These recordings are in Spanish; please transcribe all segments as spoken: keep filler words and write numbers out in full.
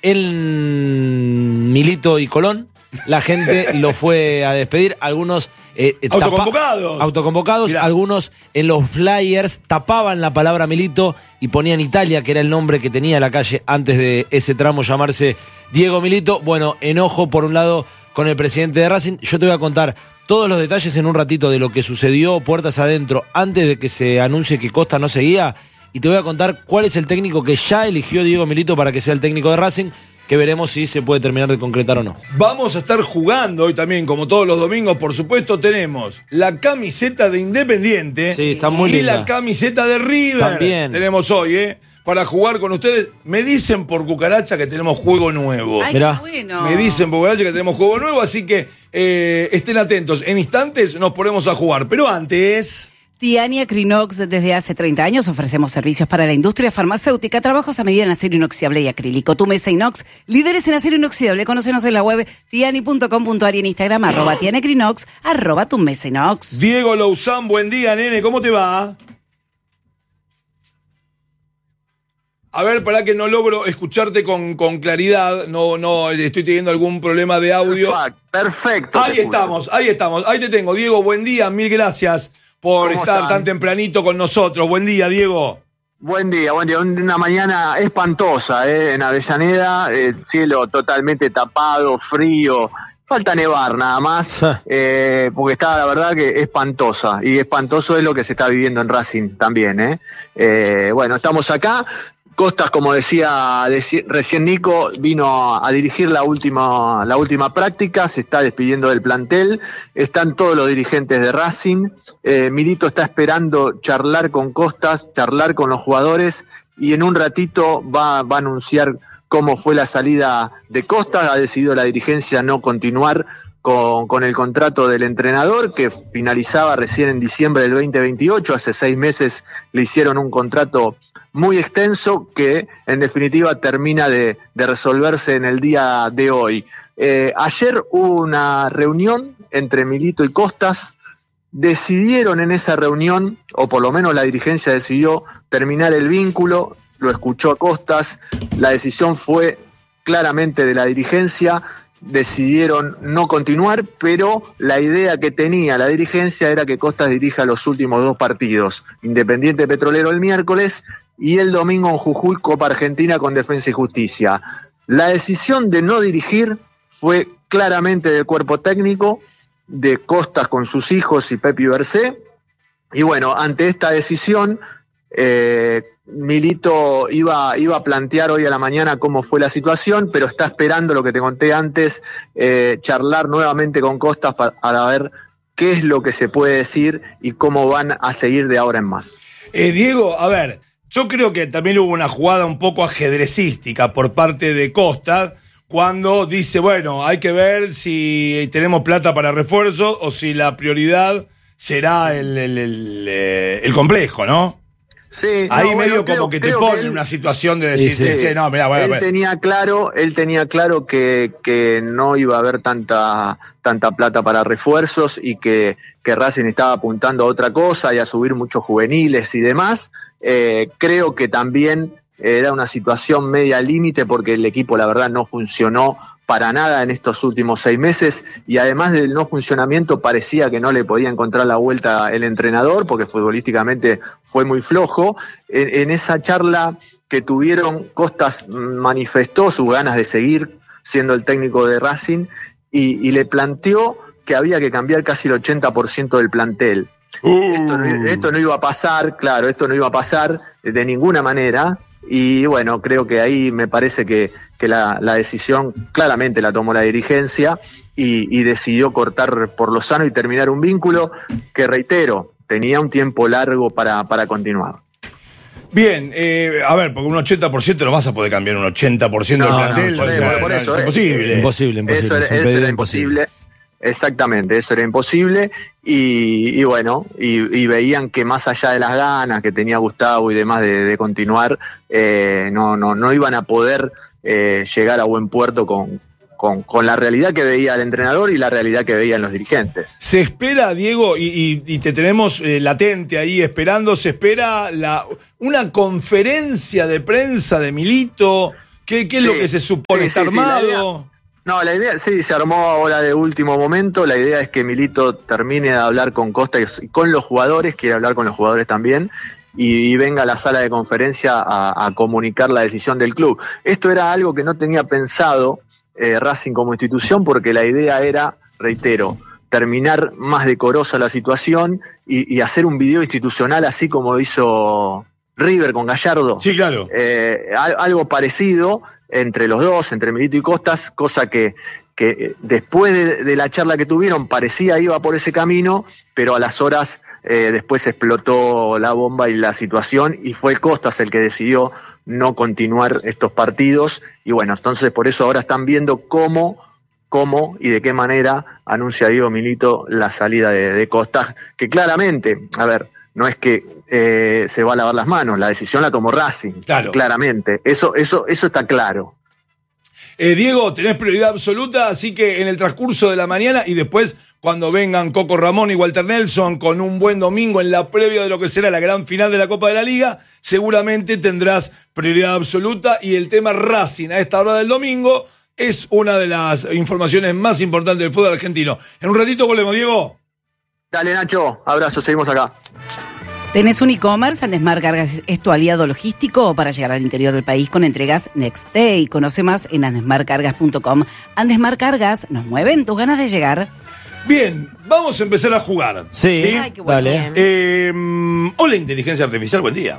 en Milito y Colón. La gente lo fue a despedir. Algunos eh, autoconvocados. Tapa, autoconvocados. Mirá. Algunos en los flyers tapaban la palabra Milito y ponían Italia, que era el nombre que tenía la calle antes de ese tramo llamarse Diego Milito. Bueno, enojo por un lado con el presidente de Racing. Yo te voy a contar todos los detalles en un ratito de lo que sucedió puertas adentro antes de que se anuncie que Costa no seguía. Y te voy a contar cuál es el técnico que ya eligió Diego Milito para que sea el técnico de Racing, que veremos si se puede terminar de concretar o no. Vamos a estar jugando hoy también, como todos los domingos, por supuesto, tenemos la camiseta de Independiente. Sí, está muy y linda. la camiseta de River. También. Tenemos hoy, ¿eh? Para jugar con ustedes. Me dicen por cucaracha que tenemos juego nuevo. Ay, Mirá. qué bueno. Me dicen por cucaracha que tenemos juego nuevo, así que eh, estén atentos. En instantes nos ponemos a jugar, pero antes... Tiani Acrinox, desde hace treinta años ofrecemos servicios para la industria farmacéutica, trabajos a medida en acero inoxidable y acrílico. Tu Mesa Inox, líderes en acero inoxidable. Conócenos en la web tiani punto com punto a r y en Instagram, arroba Tiani Acrinox, arroba Tu Mesa Inox. Diego Louzán, buen día, nene, ¿cómo te va? A ver, para que no logro escucharte con, con claridad, no, no estoy teniendo algún problema de audio. Perfecto. Ahí estamos, ahí estamos, ahí te tengo. Diego, buen día, mil gracias por estar están? tan tempranito con nosotros. Buen día, Diego. Buen día, buen día. Una mañana espantosa, ¿eh? En Avellaneda, el cielo totalmente tapado, frío. Falta nevar nada más, eh, porque está la verdad que espantosa. Y espantoso es lo que se está viviendo en Racing también, ¿eh? Eh, bueno, estamos acá. Costas, como decía recién Nico, vino a dirigir la última, la última práctica, se está despidiendo del plantel, están todos los dirigentes de Racing, eh, Milito está esperando charlar con Costas, charlar con los jugadores y en un ratito va, va a anunciar cómo fue la salida de Costas. Ha decidido la dirigencia no continuar con, con el contrato del entrenador, que finalizaba recién en diciembre del veinte veintiocho, hace seis meses le hicieron un contrato muy extenso que en definitiva termina de, de resolverse en el día de hoy. Eh, ayer hubo una reunión entre Milito y Costas, decidieron en esa reunión, o por lo menos la dirigencia decidió terminar el vínculo, lo escuchó a Costas, la decisión fue claramente de la dirigencia, decidieron no continuar, pero la idea que tenía la dirigencia era que Costas dirija los últimos dos partidos, Independiente Petrolero el miércoles y el domingo en Jujuy, Copa Argentina con Defensa y Justicia. La decisión de no dirigir fue claramente del cuerpo técnico, de Costas con sus hijos y Pepi Bercé, y bueno, ante esta decisión, eh, Milito iba, iba a plantear hoy a la mañana cómo fue la situación, pero está esperando lo que te conté antes, eh, charlar nuevamente con Costas para, para ver qué es lo que se puede decir y cómo van a seguir de ahora en más. Eh, Diego, a ver, yo creo que también hubo una jugada un poco ajedrecística por parte de Costa cuando dice, bueno, hay que ver si tenemos plata para refuerzos o si la prioridad será el, el, el, el, el complejo, ¿no? Sí, ahí no, medio bueno, como creo, que te creo pone que él, en una situación de decir, sí, sí. che, no, mirá, bueno, él bueno. tenía claro, él tenía claro que, que no iba a haber tanta, tanta plata para refuerzos y que, que Racing estaba apuntando a otra cosa y a subir muchos juveniles y demás. Eh, creo que también era una situación media límite porque el equipo la verdad no funcionó para nada en estos últimos seis meses y además del no funcionamiento parecía que no le podía encontrar la vuelta el entrenador porque futbolísticamente fue muy flojo. En, en esa charla que tuvieron, Costas manifestó sus ganas de seguir siendo el técnico de Racing y, y le planteó que había que cambiar casi el ochenta por ciento del plantel. Uh. Esto, no, esto no iba a pasar, claro, esto no iba a pasar de ninguna manera. Y bueno, creo que ahí me parece que, que la, la decisión claramente la tomó la dirigencia y, y decidió cortar por lo sano y terminar un vínculo que, reitero, tenía un tiempo largo para, para continuar. Bien, eh, a ver, porque un ochenta por ciento no vas a poder cambiar un ochenta por ciento No, del plantel. no, por, o sea, por eso, es eh, imposible. Imposible, imposible. Eso era, es un eso pedido era imposible. Exactamente, eso era imposible y, y bueno, y, y veían que más allá de las ganas que tenía Gustavo y demás de, de continuar, eh, no, no, no iban a poder eh, llegar a buen puerto con, con, con la realidad que veía el entrenador y la realidad que veían los dirigentes. Se espera, Diego, y, y, y te tenemos eh, latente ahí esperando, se espera la, una conferencia de prensa de Milito ¿Qué, qué es Sí, lo que se supone? sí, ¿Está sí, sí, la armado? idea- No, la idea, sí, se armó ahora de último momento. La idea es que Milito termine de hablar con Costa y con los jugadores, quiere hablar con los jugadores también, y, y venga a la sala de conferencia a, a comunicar la decisión del club. Esto era algo que no tenía pensado eh, Racing como institución, porque la idea era, reitero, terminar más decorosa la situación y, y hacer un video institucional así como hizo River con Gallardo. Sí, claro. Eh, al- algo parecido entre los dos, entre Milito y Costas, cosa que, que después de, de la charla que tuvieron parecía iba por ese camino, pero a las horas eh, después explotó la bomba y la situación y fue Costas el que decidió no continuar estos partidos y bueno, entonces por eso ahora están viendo cómo, cómo y de qué manera anuncia Diego Milito la salida de, de Costas, que claramente, a ver, no es que eh, se va a lavar las manos, la decisión la tomó Racing, Claro. claramente, eso, eso, eso está claro. Eh, Diego, tenés prioridad absoluta, así que en el transcurso de la mañana y después cuando vengan Coco Ramón y Walter Nelson con un buen domingo en la previa de lo que será la gran final de la Copa de la Liga, seguramente tendrás prioridad absoluta y el tema Racing a esta hora del domingo es una de las informaciones más importantes del fútbol argentino. En un ratito volvemos, Diego. Dale, Nacho, abrazo, seguimos acá. ¿Tenés un e-commerce? Andesmar Cargas es tu aliado logístico para llegar al interior del país con entregas Next Day. Conoce más en andesmar cargas punto com. Andesmar Cargas, nos mueven tus ganas de llegar. Bien, vamos a empezar a jugar. Sí, Ay, qué bueno. dale. Eh, hola, inteligencia artificial, buen día.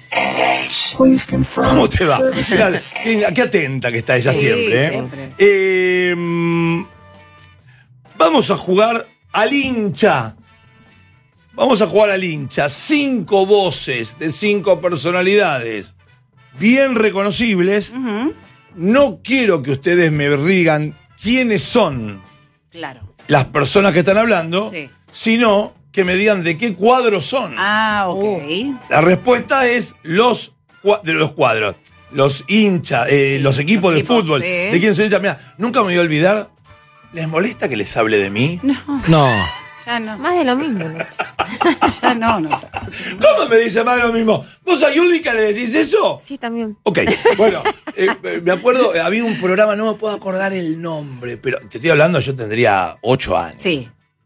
¿Cómo te va? Mirá, qué, qué atenta que está ella Sí, siempre. ¿eh? siempre. Eh, vamos a jugar al hincha. Vamos a jugar al hincha. Cinco voces de cinco personalidades bien reconocibles. Ujú. No quiero que ustedes me digan quiénes son Claro. las personas que están hablando, Sí. sino que me digan de qué cuadros son. Ah, ok. La respuesta es los, cua- de los cuadros, los hinchas, eh, Sí, los equipos los de equipos, fútbol. sí. ¿De quién son hinchas? Mira, nunca me voy a olvidar. ¿Les molesta que les hable de mí? No, No. ya no. Más de lo mismo, Nacho. Ya no, no sé. ¿Cómo me dice más lo mismo? ¿Vos a Yudica le decís eso? Sí, también. Ok, bueno, eh, eh, me acuerdo, eh, había un programa, no me puedo acordar el nombre, pero te estoy hablando, yo tendría ocho años. Sí.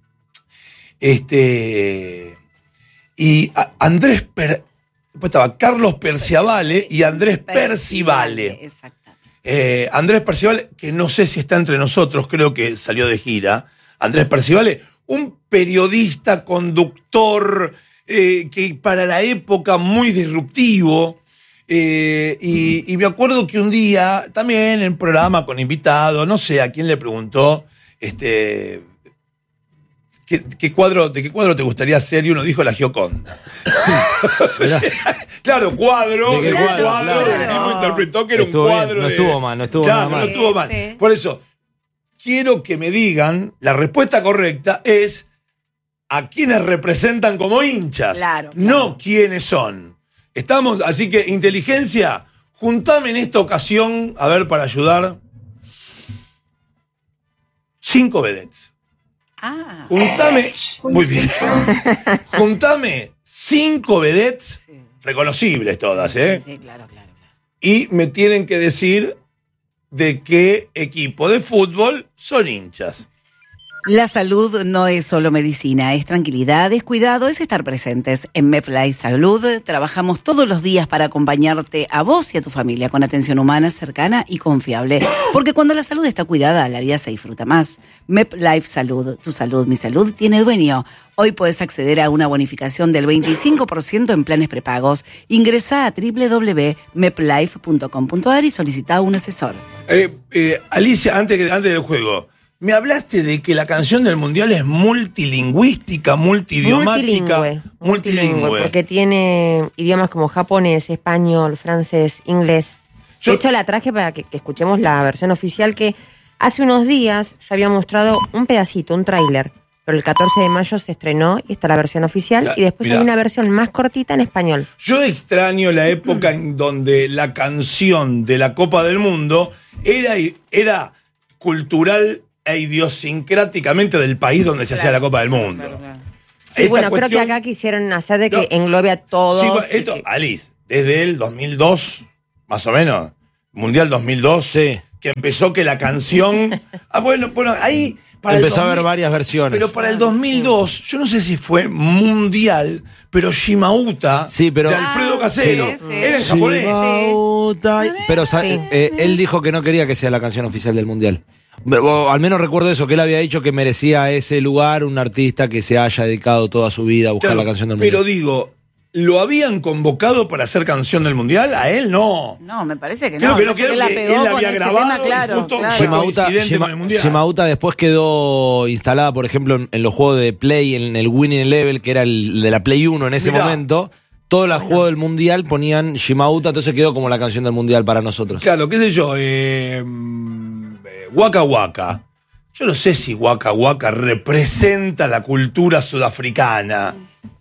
Este. Y a- Andrés Per. Después estaba Carlos Perciavale y Andrés Percivale. Exactamente. Eh, Andrés Percivale, que no sé si está entre nosotros, creo que salió de gira. Andrés Percivale, un periodista, conductor, eh, que para la época muy disruptivo. Eh, y, y me acuerdo que un día, también en programa con invitado, no sé a quién le preguntó, este. ¿Qué, qué cuadro, ¿De qué cuadro te gustaría ser? Y uno dijo la Gioconda. Mirá. Claro, cuadro. ¿De qué un cuadro? cuadro, Claro. el tipo interpretó que era Estuvo un bien, cuadro. no de- estuvo mal, no estuvo Claro, nada mal. no estuvo mal. Sí. Por eso, quiero que me digan, la respuesta correcta es a quienes representan como hinchas. Claro, claro. No quiénes son. Estamos, así que, inteligencia, juntame en esta ocasión, a ver, para ayudar, cinco vedettes. Ah. Juntame, muy bien. Juntame cinco vedettes, Sí. reconocibles todas, ¿eh? Sí, sí, claro, claro, claro. Y me tienen que decir de qué equipo de fútbol son hinchas. La salud no es solo medicina, es tranquilidad, es cuidado, es estar presentes. En MedLife Salud trabajamos todos los días para acompañarte a vos y a tu familia con atención humana, cercana y confiable. Porque cuando la salud está cuidada, la vida se disfruta más. MedLife Salud, tu salud, mi salud, tiene dueño. Hoy puedes acceder a una bonificación del veinticinco por ciento en planes prepagos. Ingresá a doble u doble u doble u punto meplife punto com punto a r y solicita un asesor. Eh, eh, Alicia, antes, que- antes del juego, me hablaste de que la canción del Mundial es multilingüística, multidiomática. Multilingüe, multilingüe, porque tiene idiomas como japonés, español, francés, inglés. Yo- De hecho, la traje para que, que escuchemos la versión oficial que hace unos días ya había mostrado un pedacito, un tráiler. Pero el catorce de mayo se estrenó y está la versión oficial. Ya, y después mirá. hay una versión más cortita en español. Yo extraño la época en donde la canción de la Copa del Mundo era, era cultural e idiosincráticamente del país donde se hacía la Copa del Mundo. Sí, Esta bueno, creo cuestión- que acá quisieron hacer de que No. englobe a todos. Sí, bueno, y esto, que- Alice, desde el dos mil dos, más o menos, Mundial dos mil dos, Sí. que empezó que la canción... Ah, bueno, bueno, ahí... Para Empezó el a haber dos mil varias versiones. Pero para el dos mil dos, yo no sé si fue mundial, pero Shimauta Sí, pero- de Alfredo Ah, Casero sí, sí. era en japonés. Shimauta. Pero sa- Sí. eh, él dijo que no quería que sea la canción oficial del Mundial. O al menos recuerdo eso, que él había dicho que merecía ese lugar un artista que se haya dedicado toda su vida a buscar Claro, la canción del pero Mundial. digo, ¿lo habían convocado para hacer canción del mundial? A él no. No, me parece que Creo no. que no, Parece creo la que pegó él con había ese grabado tema, claro, y justo claro. fue Shimauta, coincidente Shima- con el mundial. Shimauta después quedó instalada, por ejemplo, en, en los juegos de Play, en el Winning Level, que era el de la Play uno en ese Mirá. momento. Todos los juegos del Mundial ponían Shimauta, entonces quedó como la canción del Mundial para nosotros. Claro, qué sé yo, eh, mm, eh, Waka Waka. Yo no sé si Waka Waka representa la cultura sudafricana.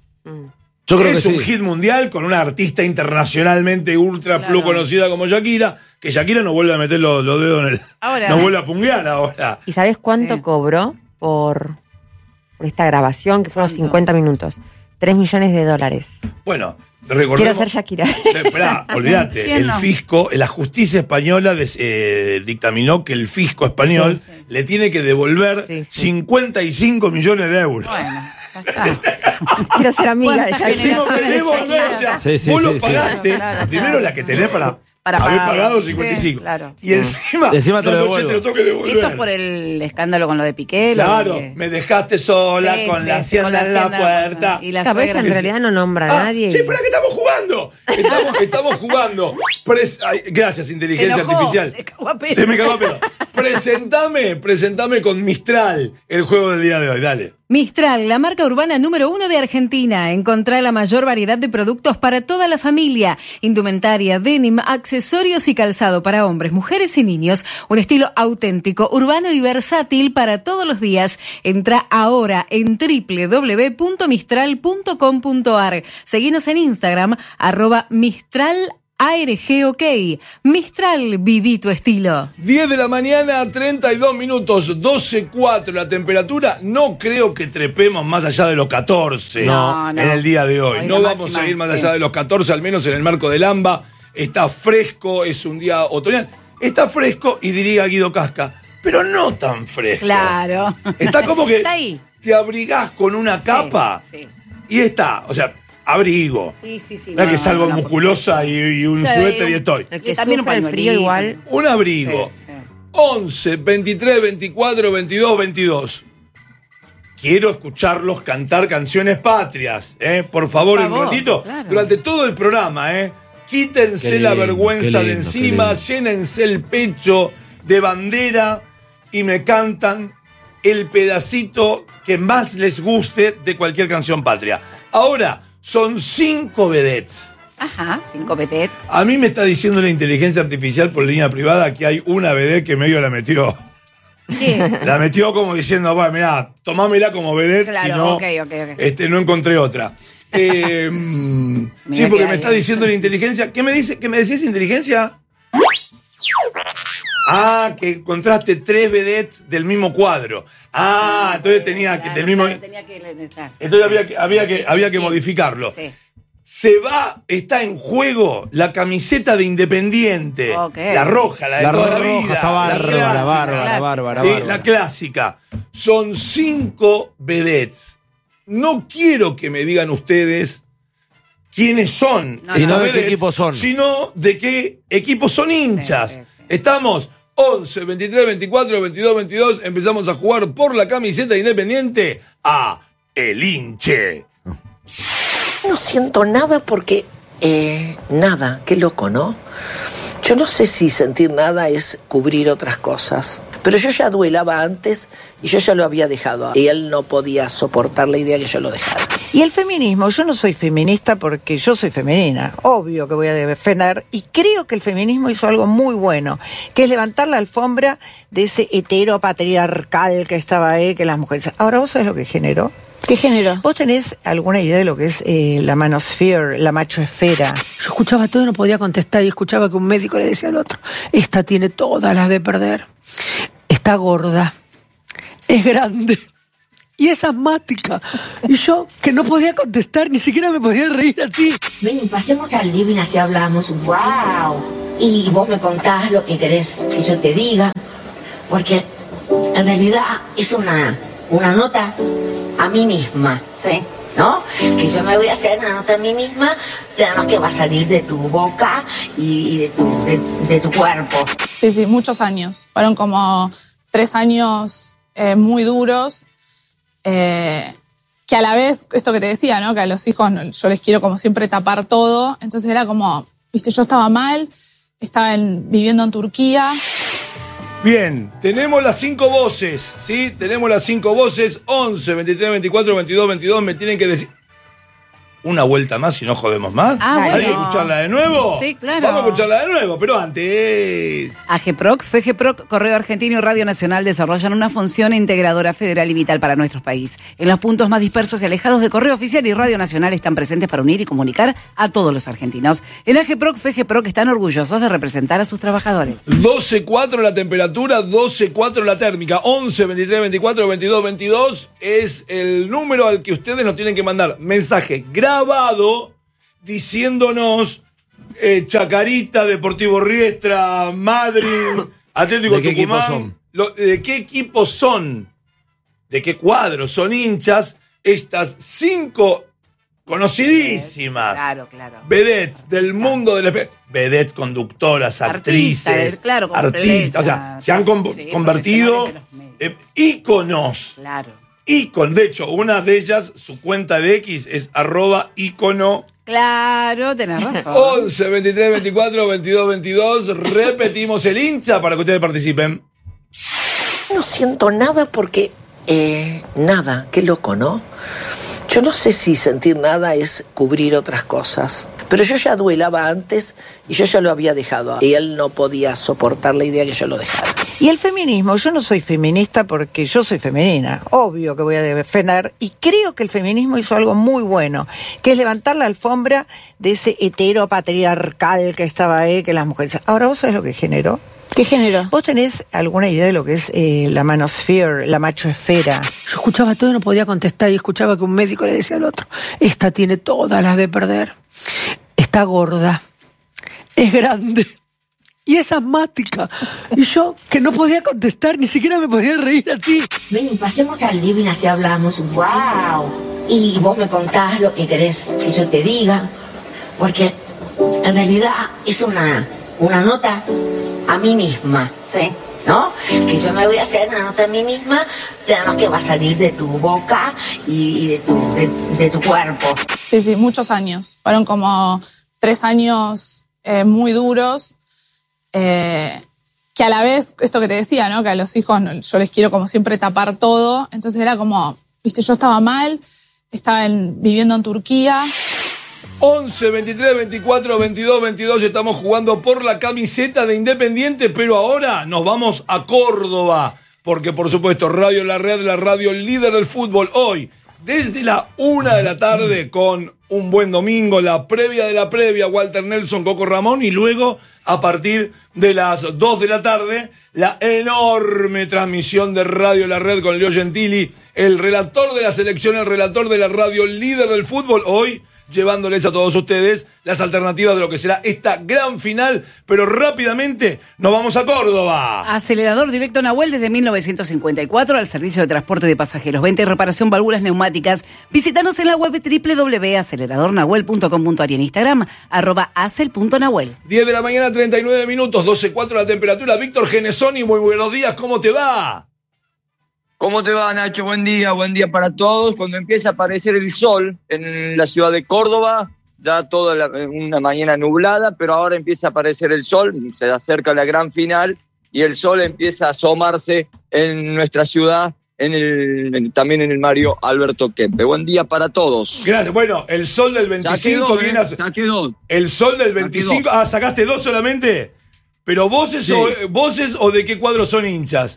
Yo creo es que un sí. hit mundial con una artista internacionalmente ultra Claro. plus conocida como Shakira, que Shakira no vuelve a meter los, los dedos en el... Ahora. No vuelve a punguear ahora. ¿Y sabes cuánto Sí. cobró por, por esta grabación, que fueron ¿Cuánto? cincuenta minutos? Tres millones de dólares. Bueno, Quiero recordemos... ser Shakira. Eh, Esperá, olvídate, ¿Quién el no? fisco, la justicia española des- eh, dictaminó que el fisco español Sí, sí. le tiene que devolver Sí, sí. cincuenta y cinco millones de euros. Bueno, ya está. Quiero ser amiga de ¿Cuántas Shakira. Digo, generaciones me de devolver, Shakira? o sea, Sí, sí, vos sí, lo sí. pagaste, Claro, claro, primero claro. la que tenés para, Para haber pagar. pagado Sí, cincuenta y cinco. claro. Y encima, Encima te lo la noche devuelvo. te lo tengo que devolver. Eso es por el escándalo con lo de Piqué. lo Claro, de- me dejaste sola Sí, con sí, la sí, hacienda con la en la hacienda, puerta. y la Cabeza suegra. en realidad no nombra a Ah, nadie. sí, espera que estamos jugando. Estamos, estamos jugando. Pres- ay, gracias, Se inteligencia enojó, artificial. te cagó a pedo. Se me cagó a pedo. Presentame, presentame con Mistral el juego del día de hoy. Dale. Mistral, la marca urbana número uno de Argentina. Encontrá la mayor variedad de productos para toda la familia. Indumentaria, denim, accesorios y calzado para hombres, mujeres y niños. Un estilo auténtico, urbano y versátil para todos los días. Entra ahora en doble u doble u doble u punto mistral punto com punto a r. Seguinos en Instagram, arroba Mistral A R G OK. Mistral, viví tu estilo. diez de la mañana, treinta y dos minutos, doce cuatro la temperatura. No creo que trepemos más allá de los catorce No, no. en el día de hoy. Hoy No la vamos máxima, a ir más sí. allá de los catorce, al menos en el marco del AMBA. Está fresco, es un día otoñal. Está fresco y diría Guido Casca, pero no tan fresco. Claro. Está como que Está ahí. te abrigás con una Sí, capa Sí, y está, o sea, abrigo. sí, sí. sí. No es No, que salgo no, no, por musculosa y, y un Claro, suéter y y un- estoy. El que Y también un sufre el frío pañuelito. igual. Un abrigo. Sí, sí. once, veintitrés, veinticuatro, veintidós, veintidós. Quiero escucharlos cantar canciones patrias, ¿eh? Por favor, Por favor, un ratito. claro. Durante todo el programa, ¿eh? Quítense Qué la lindo, vergüenza qué de lindo, encima, qué lindo. llénense el pecho de bandera y me cantan el pedacito que más les guste de cualquier canción patria. Ahora, son cinco vedettes. Ajá, cinco vedettes. A mí me está diciendo la inteligencia artificial por línea privada que hay una vedette que medio la metió. ¿Qué? La metió como diciendo, bueno, mirá, tomámela como vedette, Claro, si no, ok, ok, ok. Este, no encontré otra. Eh, mm, sí, Mira porque que me hay. está diciendo la inteligencia. ¿Qué me dice? ¿Qué me decís, inteligencia? Ah, que encontraste tres vedettes del mismo cuadro. Ah, entonces tenía que, Claro, del mismo. claro, tenía que claro. Entonces había que, había que, había que Sí, modificarlo. Sí. Se va, está en juego la camiseta de Independiente. Ok. La roja, la de La toda la roja vida. está la bárbara, clásica. bárbara, clásica. bárbara, Sí, bárbara. la clásica. Son cinco vedettes. No quiero que me digan ustedes quiénes son. No, esas Sino de qué vedettes, equipo son. Sino de qué equipos son hinchas. Sí, sí, sí. Estamos once, veintitrés, veinticuatro, veintidós, veintidós. Empezamos a jugar por la camiseta de Independiente a El Hinche. No siento nada porque, eh, nada, qué loco, ¿no? Yo no sé si sentir nada es cubrir otras cosas, pero yo ya duelaba antes y yo ya lo había dejado. Y él no podía soportar la idea que yo lo dejara. Y el feminismo, yo no soy feminista porque yo soy femenina, obvio que voy a defender, y creo que el feminismo hizo algo muy bueno, que es levantar la alfombra de ese heteropatriarcal que estaba ahí, que las mujeres... Ahora, ¿vos sabés lo que generó? ¿Qué género? ¿Vos tenés alguna idea de lo que es eh, la manosphere, la machoesfera? Yo escuchaba todo y no podía contestar y escuchaba que un médico le decía al otro, esta tiene todas las de perder, está gorda, es grande, y es asmática. Y yo, que no podía contestar, ni siquiera me podía reír así. Ven, pasemos al living, así hablamos. ¡Wow! Y vos me contás lo que querés que yo te diga. Porque en realidad es una, una nota a mí misma, ¿sí? ¿No? Que yo me voy a hacer una nota a mí misma, nada más que va a salir de tu boca y de tu, de, de tu cuerpo. Sí, sí, muchos años. Fueron como tres años eh, muy duros. Eh, que a la vez, esto que te decía, ¿no? Que a los hijos yo les quiero como siempre tapar todo. Entonces era como, viste, yo estaba mal, estaba en, viviendo en Turquía. Bien, tenemos las cinco voces, ¿sí? Tenemos las cinco voces, once, veintitrés, veinticuatro, veintidós, veintidós, me tienen que decir... Una vuelta más y no jodemos más. Ah, bueno. ¿Hay que escucharla de nuevo? Sí, claro. Vamos a escucharla de nuevo, pero antes... AGEPROC, FEGEPROC, Correo Argentino y Radio Nacional desarrollan una función integradora federal y vital para nuestro país. En los puntos más dispersos y alejados de Correo Oficial y Radio Nacional están presentes para unir y comunicar a todos los argentinos. En AGEPROC, FEGEPROC están orgullosos de representar a sus trabajadores. doce cuatro la temperatura, doce cuatro la térmica, once, veintitrés, veinticuatro, veintidós, veintidós es el número al que ustedes nos tienen que mandar mensaje grabado diciéndonos eh, Chacarita, Deportivo Riestra, Madrid, Atlético ¿De qué Tucumán. equipos son? Lo, ¿De qué equipos son? ¿De qué cuadros son hinchas? Estas cinco conocidísimas Claro, claro. vedettes del mundo del espe- vedettes, conductoras, actrices, Artistas, claro, artistas, o sea, se han con- sí, convertido profesionales de los medios. en íconos. Claro. Ícono. De hecho, una de ellas, su cuenta de X es arroba ícono. Claro, tenés razón. once, veintitrés, veinticuatro, veintidós, veintidós. Repetimos el hincha para que ustedes participen. No siento nada porque... Eh, nada, qué loco, ¿no? Yo no sé si sentir nada es cubrir otras cosas. Pero yo ya duelaba antes y yo ya lo había dejado. Y él no podía soportar la idea que yo lo dejara. Y el feminismo, yo no soy feminista porque yo soy femenina, obvio que voy a defender, y creo que el feminismo hizo algo muy bueno, que es levantar la alfombra de ese hetero patriarcal que estaba ahí, que las mujeres... Ahora, ¿vos sabés lo que generó? ¿Qué género? ¿Vos tenés alguna idea de lo que es eh, la manosphere, la machoesfera? Yo escuchaba todo y no podía contestar y escuchaba que un médico le decía al otro, esta tiene todas las de perder, está gorda, es grande y es asmática. Y yo, que no podía contestar, ni siquiera me podía reír así. Ven, pasemos al living, así hablamos. ¡Wow! Y vos me contás lo que querés que yo te diga. Porque en realidad es una, una nota a mí misma, ¿sí? ¿No? Que yo me voy a hacer una nota a mí misma, nada más que va a salir de tu boca y de tu, de, de tu cuerpo. Sí, sí, muchos años. Fueron como tres años eh, muy duros. Eh, que a la vez, esto que te decía, ¿no? Que a los hijos yo les quiero como siempre tapar todo. Entonces era como, viste, yo estaba mal, estaba en, viviendo en Turquía. once, veintitrés, veinticuatro, veintidós, veintidós, estamos jugando por la camiseta de Independiente, pero ahora nos vamos a Córdoba, porque por supuesto Radio La Red, la radio líder del fútbol, hoy, desde la una de la tarde, con un buen domingo, la previa de la previa, Walter Nelson, Coco Ramón, y luego, a partir de las dos de la tarde, la enorme transmisión de Radio La Red con Leo Gentili, el relator de la selección, el relator de la radio líder del fútbol, hoy llevándoles a todos ustedes las alternativas de lo que será esta gran final, pero rápidamente nos vamos a Córdoba. Acelerador directo Nahuel desde mil novecientos cincuenta y cuatro al servicio de transporte de pasajeros, venta y reparación válvulas neumáticas. Visítanos en la web doble u doble u doble u punto acelerador nahuel punto com punto a r y en Instagram, arroba acel punto nahuel. diez de la mañana, treinta y nueve minutos, doce cuatro la temperatura. Víctor Genesoni, muy buenos días, ¿cómo te va? ¿Cómo te va, Nacho? Buen día, buen día para todos. Cuando empieza a aparecer el sol en la ciudad de Córdoba, ya toda la, una mañana nublada, pero ahora empieza a aparecer el sol, se acerca la gran final y el sol empieza a asomarse en nuestra ciudad, en el, en, también en el Mario Alberto Kempe. Buen día para todos. Gracias. Bueno, el sol del veinticinco quedó, viene a... eh, ya quedó. El sol del veinticinco... Ah, ¿sacaste dos solamente? ¿Pero voces, sí. o, voces o de qué cuadros son hinchas?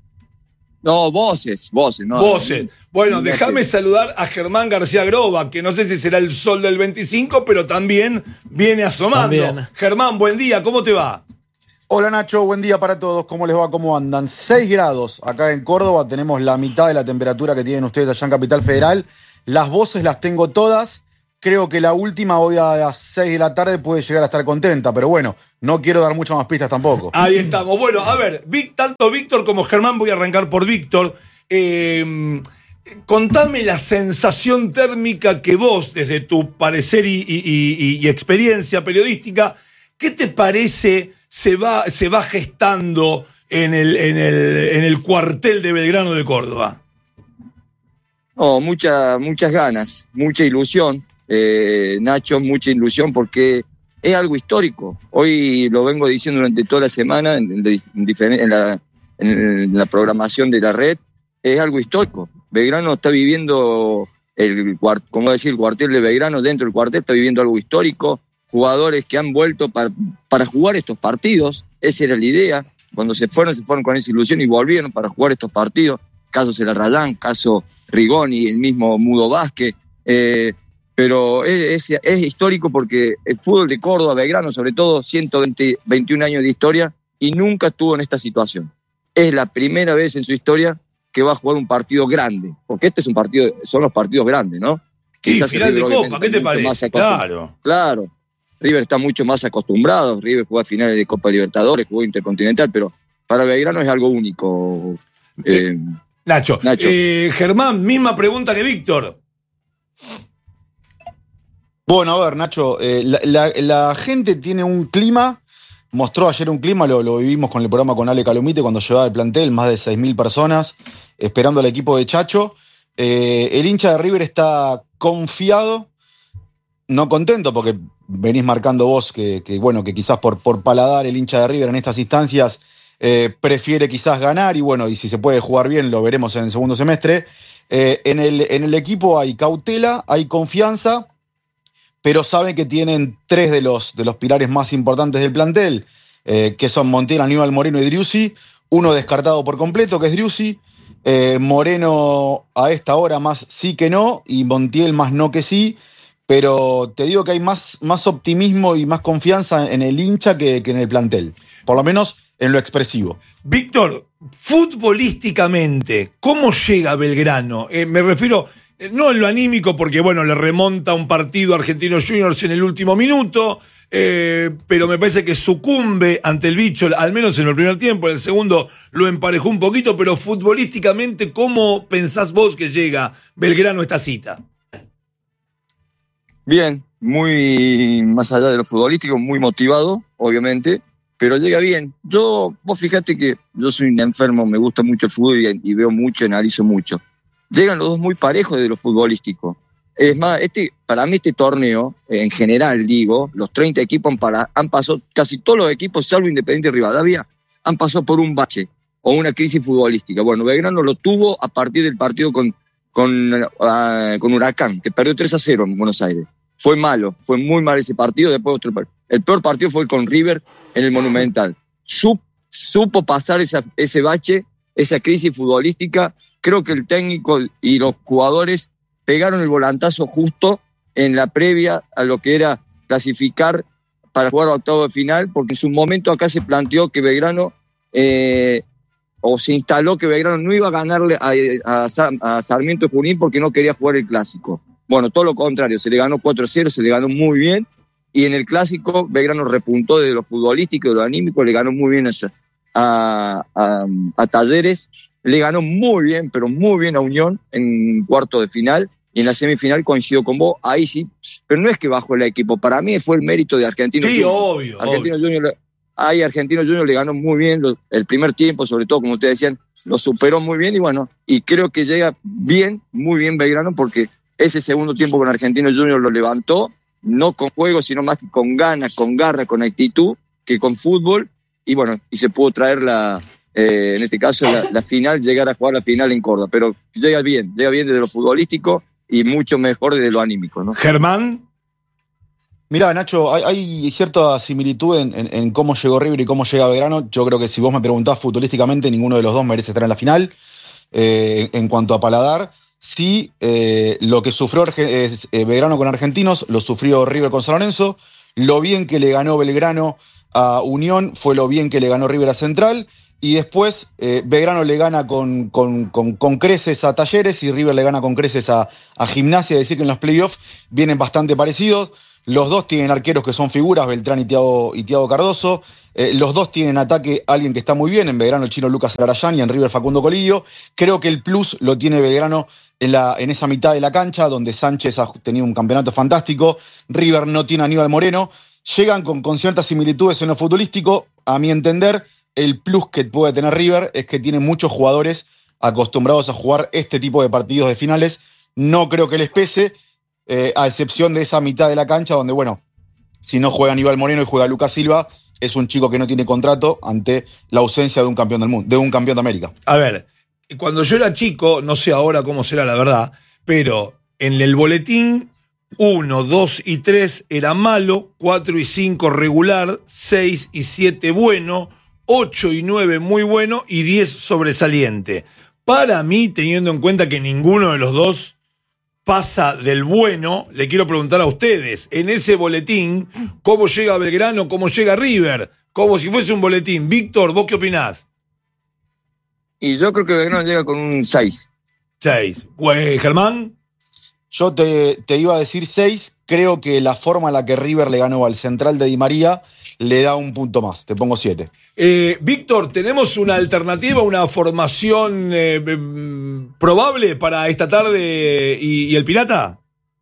No, voces, voces. No, voces. Bueno, déjame saludar a Germán García Groba, que no sé si será el sol del veinticinco, pero también viene asomando. También. Germán, buen día, ¿cómo te va? Hola Nacho, buen día para todos. ¿Cómo les va? ¿Cómo andan? seis grados acá en Córdoba. Tenemos la mitad de la temperatura que tienen ustedes allá en Capital Federal. Las voces las tengo todas. Creo que la última hoy a las seis de la tarde puede llegar a estar contenta, pero bueno, no quiero dar muchas más pistas tampoco. Ahí estamos. Bueno, a ver, Vic, tanto Víctor como Germán, voy a arrancar por Víctor. Eh, contame la sensación térmica que vos, desde tu parecer y, y, y, y experiencia periodística, ¿qué te parece se va, se va gestando en el, en el, en el cuartel de Belgrano de Córdoba? Oh, mucha, muchas ganas, mucha ilusión. Eh, Nacho, mucha ilusión porque es algo histórico. Hoy lo vengo diciendo durante toda la semana en, en, en, la, en la programación de la red, es algo histórico. Belgrano está viviendo, el, como decir, el cuartel de Belgrano dentro del cuartel está viviendo algo histórico, jugadores que han vuelto para, para jugar estos partidos, esa era la idea, cuando se fueron, se fueron con esa ilusión y volvieron para jugar estos partidos, caso Celarrayán, caso Rigoni, el mismo Mudo Vázquez, eh, pero es, es, es histórico porque el fútbol de Córdoba, Belgrano, sobre todo, ciento veinte, veintiún años de historia y nunca estuvo en esta situación. Es la primera vez en su historia que va a jugar un partido grande, porque este es un partido, son los partidos grandes, ¿no? Sí, Quizás final de River, Copa, ¿qué te parece? Claro. Claro, River está mucho más acostumbrado, River juega finales de Copa Libertadores, jugó Intercontinental, pero para Belgrano es algo único. Eh, eh, Nacho, Nacho. Eh, Germán, misma pregunta que Víctor. Bueno, a ver, Nacho, eh, la, la, la gente tiene un clima, mostró ayer un clima, lo, lo vivimos con el programa con Ale Calomite cuando llevaba el plantel, más de seis mil personas esperando al equipo de Chacho. Eh, el hincha de River está confiado, no contento, porque venís marcando vos que, que bueno, que quizás por, por paladar el hincha de River en estas instancias eh, prefiere quizás ganar, y bueno, y si se puede jugar bien lo veremos en el segundo semestre. Eh, en, el, en el equipo hay cautela, hay confianza, pero saben que tienen tres de los, de los pilares más importantes del plantel, eh, que son Montiel, Aníbal Moreno y Driussi, uno descartado por completo, que es Driussi, eh, Moreno a esta hora más sí que no, y Montiel más no que sí, pero te digo que hay más, más optimismo y más confianza en el hincha que, que en el plantel, por lo menos en lo expresivo. Víctor, futbolísticamente, ¿cómo llega Belgrano? Eh, me refiero... No en lo anímico, porque bueno, le remonta un partido a Argentinos Juniors en el último minuto, eh, pero me parece que sucumbe ante el bicho, al menos en el primer tiempo. En el segundo lo emparejó un poquito, pero futbolísticamente, ¿cómo pensás vos que llega Belgrano a esta cita? Bien, muy más allá de lo futbolístico, muy motivado, obviamente, pero llega bien. Yo, vos fíjate que yo soy un enfermo, me gusta mucho el fútbol y, y veo mucho, analizo mucho. Llegan los dos muy parejos de lo futbolístico. Es más, este, para mí este torneo, en general digo, los treinta equipos han, para, han pasado, casi todos los equipos, salvo Independiente y Rivadavia, han pasado por un bache o una crisis futbolística. Bueno, Belgrano lo tuvo a partir del partido con, con, uh, con Huracán, que perdió tres a cero en Buenos Aires. Fue malo, fue muy mal ese partido. Después otro, el peor partido fue con River en el Monumental. Sup, supo pasar esa, ese bache, esa crisis futbolística. Creo que el técnico y los jugadores pegaron el volantazo justo en la previa a lo que era clasificar para jugar a octavo de final, porque en su momento acá se planteó que Belgrano, eh, o se instaló que Belgrano no iba a ganarle a, a, a Sarmiento de Junín porque no quería jugar el clásico. Bueno, todo lo contrario, se le ganó cuatro a cero, se le ganó muy bien, y en el clásico Belgrano repuntó de lo futbolístico, de lo anímico, le ganó muy bien a, a, a, a Talleres, le ganó muy bien, pero muy bien a Unión en cuarto de final, y en la semifinal coincidió con vos, ahí sí, pero no es que bajó el equipo, para mí fue el mérito de Argentinos Sí, Juniors. obvio, Argentinos obvio. Juniors, ahí Argentinos Juniors le ganó muy bien lo, el primer tiempo, sobre todo, como ustedes decían, lo superó muy bien, y bueno, y creo que llega bien, muy bien Belgrano, porque ese segundo tiempo con Argentinos Juniors lo levantó, no con juego, sino más que con ganas, con garra, con actitud, que con fútbol, y bueno, y se pudo traer la, eh, en este caso, la, la final, llegar a jugar la final en Córdoba, pero llega bien, llega bien desde lo futbolístico y mucho mejor desde lo anímico, ¿no? Germán. Mirá, Nacho, hay, hay cierta similitud en, en, en cómo llegó River y cómo llega Belgrano. Yo creo que si vos me preguntás futbolísticamente, ninguno de los dos merece estar en la final. Eh, en cuanto a paladar, sí, eh, lo que sufrió eh, Belgrano con Argentinos, lo sufrió River con San Lorenzo. Lo bien que le ganó Belgrano a Unión fue lo bien que le ganó River a Central. Y después eh, Belgrano le gana con, con, con, con creces a Talleres y River le gana con creces a, a Gimnasia. Es decir, que en los playoffs vienen bastante parecidos. Los dos tienen arqueros que son figuras, Beltrán y Thiago, y Thiago Cardoso. Eh, los dos tienen ataque alguien que está muy bien. En Belgrano el chino Lucas Larayán y en River Facundo Colillo. Creo que el plus lo tiene Belgrano en, la, en esa mitad de la cancha, donde Sánchez ha tenido un campeonato fantástico. River no tiene a Aníbal Moreno. Llegan con, con ciertas similitudes en lo futbolístico, a mi entender. El plus que puede tener River es que tiene muchos jugadores acostumbrados a jugar este tipo de partidos de finales. No creo que les pese, eh, a excepción de esa mitad de la cancha donde, bueno, si no juega Aníbal Moreno y juega Lucas Silva, es un chico que no tiene contrato ante la ausencia de un campeón del mundo, de un campeón de América. A ver, cuando yo era chico, no sé ahora cómo será la verdad, pero en el boletín uno, dos y tres era malo, cuatro y cinco regular, seis y siete bueno, ocho y nueve muy bueno y diez sobresaliente. Para mí, teniendo en cuenta que ninguno de los dos pasa del bueno, le quiero preguntar a ustedes, en ese boletín, ¿cómo llega Belgrano, cómo llega River? Como si fuese un boletín. Víctor, ¿vos qué opinás? Y yo creo que Belgrano llega con un seis. seis. ¿Germán? Yo te, te iba a decir seis. Creo que la forma en la que River le ganó al Central de Di María le da un punto más. Te pongo siete. Eh, Víctor, ¿tenemos una alternativa, una formación eh, probable para esta tarde y, y el Pirata?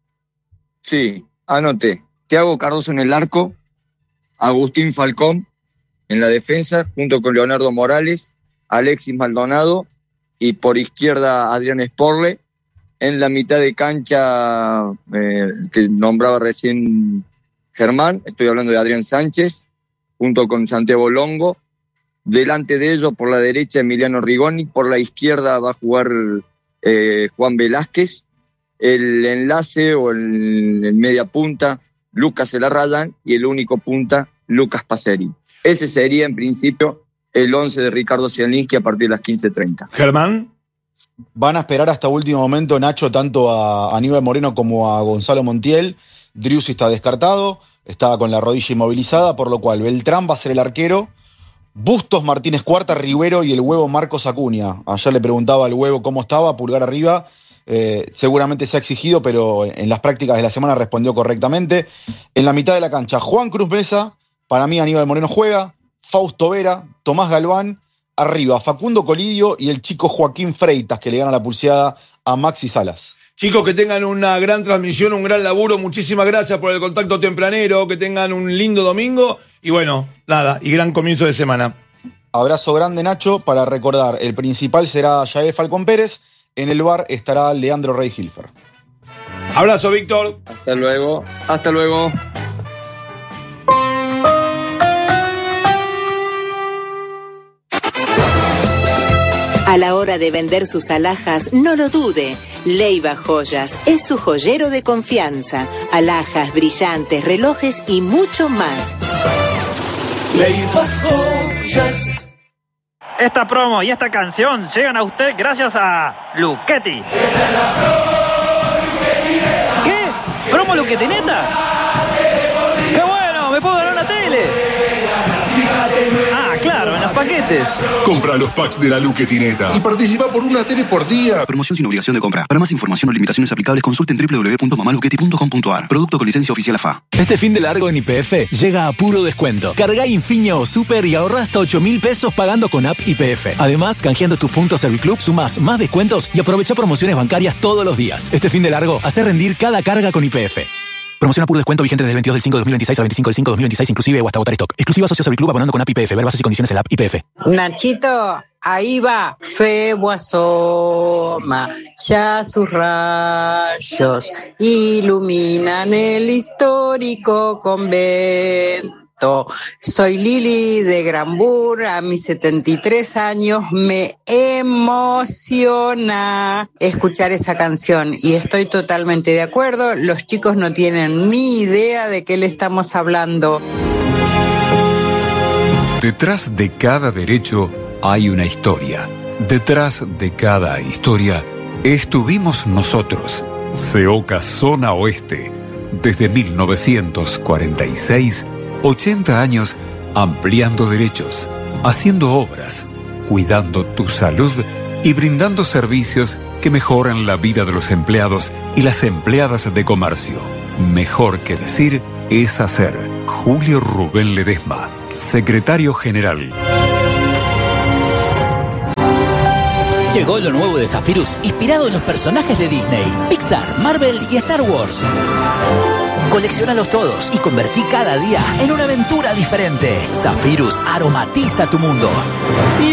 Sí, anoté. Thiago Cardoso en el arco, Agustín Falcón en la defensa, junto con Leonardo Morales, Alexis Maldonado y por izquierda Adrián Sporle. En la mitad de cancha eh, que nombraba recién Germán, estoy hablando de Adrián Sánchez, junto con Santiago Longo. Delante de ellos, por la derecha, Emiliano Rigoni. Por la izquierda va a jugar eh, Juan Velázquez. El enlace o el, el media punta, Lucas Elarrayán. Y el único punta, Lucas Paceri. Ese sería, en principio, el once de Ricardo Zielinski a partir de las quince treinta. Germán. Van a esperar hasta último momento, Nacho, tanto a Aníbal Moreno como a Gonzalo Montiel. Driussi está descartado, estaba con la rodilla inmovilizada, por lo cual Beltrán va a ser el arquero. Bustos, Martínez Cuarta, Rivero y el huevo Marcos Acuña. Ayer le preguntaba al huevo cómo estaba, pulgar arriba. Eh, seguramente se ha exigido, pero en las prácticas de la semana respondió correctamente. En la mitad de la cancha, Juan Cruz Mesa, para mí Aníbal Moreno juega, Fausto Vera, Tomás Galván, arriba Facundo Colillo y el chico Joaquín Freitas, que le gana la pulseada a Maxi Salas. Chicos, que tengan una gran transmisión, un gran laburo. Muchísimas gracias por el contacto tempranero. Que tengan un lindo domingo. Y bueno, nada, y gran comienzo de semana. Abrazo grande, Nacho. Para recordar, el principal será Yael Falcón Pérez. En el bar estará Leandro Rey Hilfer. Abrazo, Víctor. Hasta luego. Hasta luego. A la hora de vender sus alhajas, no lo dude. Leiva Joyas es su joyero de confianza. Alhajas, brillantes, relojes y mucho más. Leiva Joyas. Esta promo y esta canción llegan a usted gracias a Luchetti. ¿Qué? ¿Promo Luchetineta? ¡Qué bueno! ¡Me puedo ganar una tele! Ah, claro, en los paquetes. Compra los packs de la Luchetineta y participa por una tele por día. Promoción sin obligación de compra. Para más información o limitaciones aplicables, consulten doble u doble u doble u punto mamaluchetti punto com punto a r. Producto con licencia oficial A F A. Este fin de largo en Y P F llega a puro descuento. Carga Infinia o Super y ahorra hasta ocho mil pesos pagando con app Y P F. Además, canjeando tus puntos Serviclub, sumás más descuentos y aprovecha promociones bancarias todos los días. Este fin de largo, hace rendir cada carga con Y P F. Promoción a puro descuento vigente desde el veintidós del cinco de dos mil veintiséis al veinticinco del cinco de dos mil veintiséis inclusive o hasta agotar stock. Exclusiva socio Serviclub abonando con app Y P F. Ver bases y condiciones en la app Y P F. Nachito, ahí va. Febo asoma, ya sus rayos iluminan el histórico convento. Soy Lili de Granbur, a mis setenta y tres años me emociona escuchar esa canción y estoy totalmente de acuerdo, los chicos no tienen ni idea de qué le estamos hablando. Detrás de cada derecho hay una historia. Detrás de cada historia estuvimos nosotros, Seoca Zona Oeste, desde mil novecientos cuarenta y seis, ochenta años ampliando derechos, haciendo obras, cuidando tu salud y brindando servicios que mejoran la vida de los empleados y las empleadas de comercio. Mejor que decir es hacer. Julio Rubén Ledesma, Secretario General. Llegó lo nuevo de Zephyrus, inspirado en los personajes de Disney, Pixar, Marvel y Star Wars. Colecciónalos todos y convertí cada día en una aventura diferente. Zephyrus aromatiza tu mundo.